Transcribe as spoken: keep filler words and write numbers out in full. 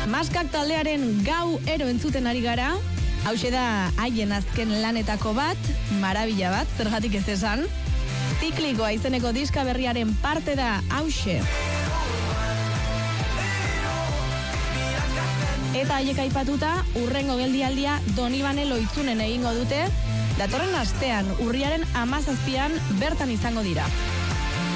Maskak taldearen Gau Ero entzuten ari gara. Hauxe da haien azken lanetako bat, marabila bat, zergatik ez esan. Ziklikoa izeneko diska berriaren parte da hauxe. Eta haiek aipatuta, urrengo geldialdia Donibane Loitzunen egingo dute, datorren astean urriaren hamazazpian bertan izango dira.